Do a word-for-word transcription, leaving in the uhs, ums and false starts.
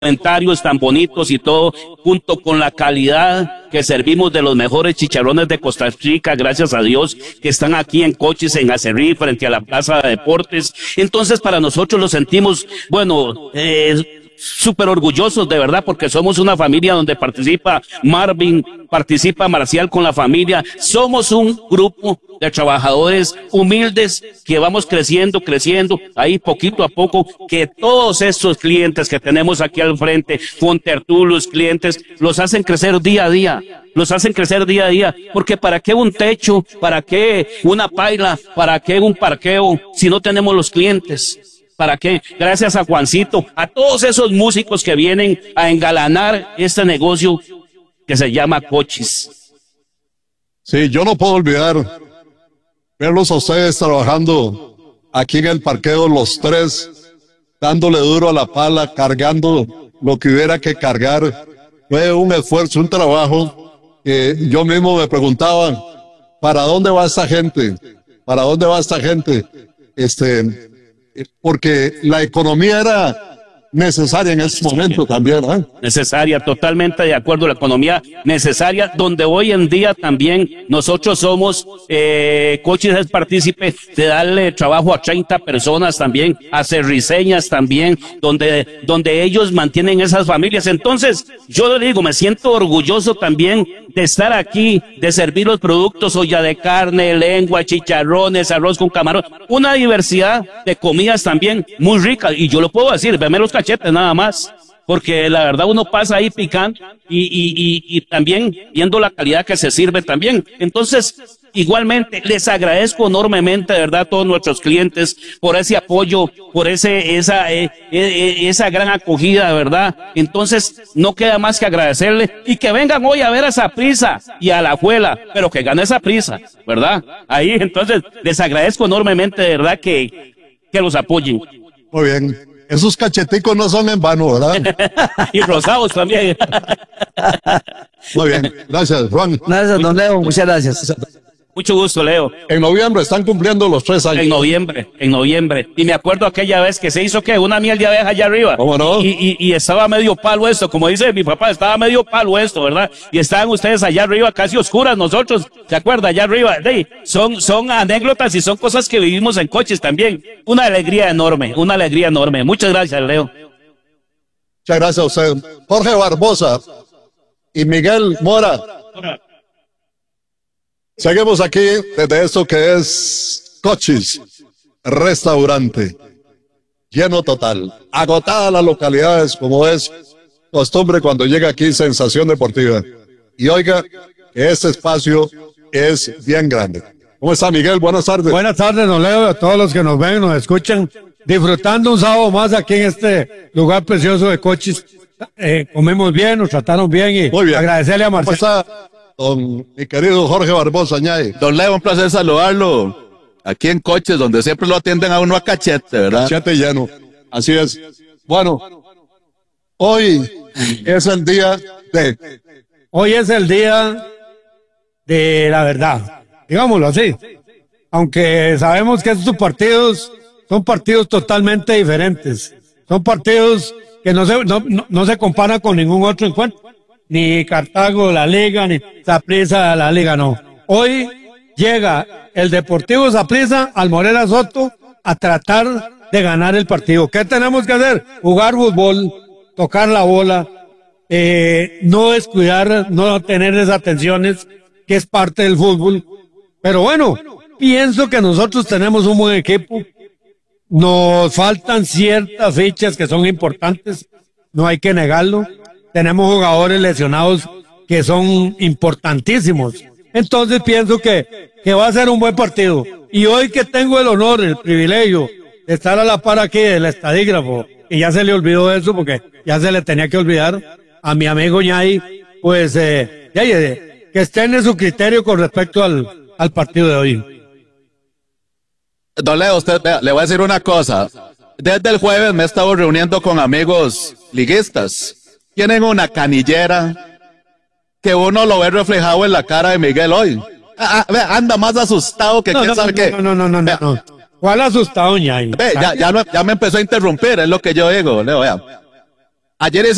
comentarios tan bonitos y todo, junto con la calidad que servimos de los mejores chicharrones de Costa Rica, gracias a Dios, que están aquí en Cochis, en Acerrí, frente a la Plaza de Deportes. Entonces, para nosotros lo sentimos, bueno, eh, súper orgullosos de verdad, porque somos una familia donde participa Marvin, participa Marcial con la familia. Somos un grupo de trabajadores humildes que vamos creciendo, creciendo, ahí poquito a poco, que todos estos clientes que tenemos aquí al frente, contertulios, clientes, los hacen crecer día a día, los hacen crecer día a día, porque ¿para qué un techo? ¿Para qué una paila? ¿Para qué un parqueo si no tenemos los clientes? ¿Para qué? Gracias a Juancito, a todos esos músicos que vienen a engalanar este negocio que se llama Cochis. Sí, yo no puedo olvidar verlos a ustedes trabajando aquí en el parqueo, los tres, dándole duro a la pala, cargando lo que hubiera que cargar. Fue un esfuerzo, un trabajo que yo mismo me preguntaba, ¿para dónde va esta gente? ¿Para dónde va esta gente? Este... porque la economía era necesaria en ese momento también, ¿eh? Necesaria, totalmente de acuerdo, la economía necesaria, donde hoy en día también nosotros somos, eh, Cochis es partícipe de darle trabajo a treinta personas también, a cerriceñas también, donde, donde ellos mantienen esas familias. Entonces, yo le digo, me siento orgulloso también de estar aquí, de servir los productos, olla de carne, lengua, chicharrones, arroz con camarón, una diversidad de comidas también muy rica, y yo lo puedo decir, veme los cachetes nada más, porque la verdad uno pasa ahí picando y, y, y, y también viendo la calidad que se sirve también. Entonces, igualmente, les agradezco enormemente, de verdad, a todos nuestros clientes por ese apoyo, por ese, esa, eh, eh, esa gran acogida, de verdad. Entonces, no queda más que agradecerle y que vengan hoy a ver a Saprissa y a la Juela, pero que gane Saprissa, ¿verdad? Ahí, entonces, les agradezco enormemente, de verdad, que, que los apoyen. Muy bien. Esos cacheticos no son en vano, ¿verdad? Y rosados también. Muy bien, gracias, Juan. Gracias, don Leo, muchas gracias. Mucho gusto, Leo. En noviembre están cumpliendo los tres años. En noviembre, en noviembre. Y me acuerdo aquella vez que se hizo, ¿qué? Una miel de abeja allá arriba. ¿Cómo no? Y, y, y estaba medio palo esto, como dice mi papá, estaba medio palo esto, ¿verdad? Y estaban ustedes allá arriba casi oscuras, nosotros, ¿se acuerda? Allá arriba. Sí, son, son anécdotas y son cosas que vivimos en Cochis también. Una alegría enorme, una alegría enorme. Muchas gracias, Leo. Muchas gracias a usted. Jorge Barbosa y Miguel Mora. Seguimos aquí desde esto que es Cochis Restaurante. Lleno total. Agotada las localidades, como es costumbre cuando llega aquí Sensación Deportiva. Y oiga, que este espacio es bien grande. ¿Cómo está, Miguel? Buenas tardes. Buenas tardes, don Leo, a todos los que nos ven, nos escuchan, disfrutando un sábado más aquí en este lugar precioso de Cochis. Eh, comemos bien, nos trataron bien y Muy bien. Agradecerle a Marcelo. ¿Cómo está, don mi querido Jorge Barbosa Ñay? Don Leo, un placer saludarlo aquí en Cochis, donde siempre lo atienden a uno a cachete, ¿verdad? Cachete lleno, así es. Bueno, hoy es el día de... Hoy es el día de la verdad, digámoslo así. Aunque sabemos que estos partidos son partidos totalmente diferentes. Son partidos que no se, no, no, no se comparan con ningún otro encuentro. Ni Cartago, la Liga, ni Saprissa, la Liga, no. Hoy llega el Deportivo Saprissa al Morera Soto a tratar de ganar el partido. ¿Qué tenemos que hacer? Jugar fútbol, tocar la bola, eh, no descuidar, no tener desatenciones, que es parte del fútbol. Pero bueno, pienso que nosotros tenemos un buen equipo. Nos faltan ciertas fichas que son importantes, no hay que negarlo. Tenemos jugadores lesionados que son importantísimos. Entonces pienso que, que va a ser un buen partido. Y hoy que tengo el honor, el privilegio de estar a la par aquí del estadígrafo, y ya se le olvidó eso porque ya se le tenía que olvidar a mi amigo Ñay, pues eh, ya, ya, que estén en su criterio con respecto al, al partido de hoy. Don Leo, usted, vea, le voy a decir una cosa. Desde el jueves me he estado reuniendo con amigos liguistas. Tienen una canillera que uno lo ve reflejado en la cara de Miguel hoy. Ah, ah, vea, anda más asustado que no, quién no, sabe no, qué. No, no, no, no, no, no. ¿Cuál asustado, Ñay? Ve, ya, ya, no, ya me empezó a interrumpir, es lo que yo digo, Leo, vea. Ayer hice